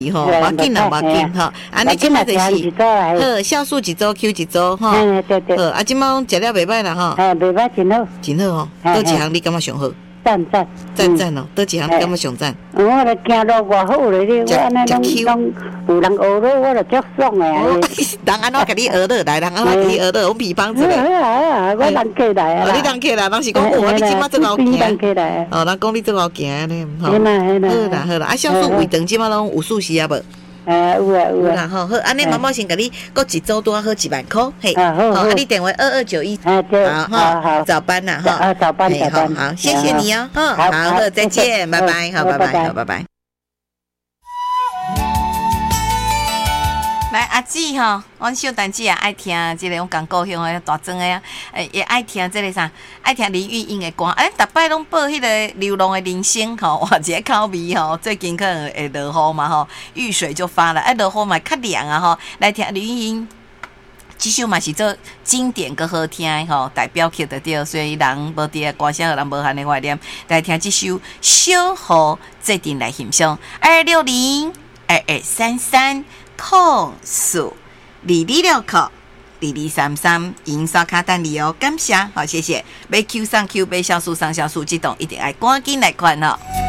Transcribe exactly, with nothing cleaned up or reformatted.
吼，无紧啦，无紧吼。安尼即摆就是，好，酵素一组 ，Q 一组吼。 嗯，对对。 好，啊，即摆食了袂歹啦吼。 哎，袂歹，真好。 真好吼，倒一项你感觉上好？ 赞赞赞赞哦，倒一项你感觉上赞？ 我咧行路偌好咧，我安尼拢拢有人学了，我就足爽诶。 人安怎甲你学了来？人安怎甲你学了？我比方子咧。 好啊好啊，我人起来啊。 哦，你人起来，人是讲哦，你即摆真好行。 人起来。 哦，人讲你真好行咧，吼。 好啦好啦。 好啦好啦，啊，酵素胃肠即摆拢有数息啊无？ 哎，有啊有啊。 好，好，安尼毛毛先甲你各一周多好一万块，嘿。 啊好。 好，啊，你电话二二九一。 啊对。 好好好。早班呐哈。 啊早班早班。 好，谢谢你哦，好，好，再见，拜拜，好，拜拜，好，拜拜。来阿姊吼，阮小丹姊也爱听即个，阮讲高雄诶大庄诶啊，诶也爱听即个啥，爱听林玉英诶歌。诶，逐摆拢播迄个流浪诶人生吼，哇，一个口味吼。最近可能会落雨嘛吼，雨水就发了，哎，落雨嘛较凉啊吼。来听林玉英，即首嘛是做经典个好听诶吼，代表曲的对，所以人无伫个歌声，人无限诶怀念。来听即首小雨做阵来欣赏，二六零二二三三。控诉二二六扣二二三三银刷卡等你哦，感谢好，谢谢。要 Q 上 Q 杯酵素上酵素激动，一定爱赶紧来看哦。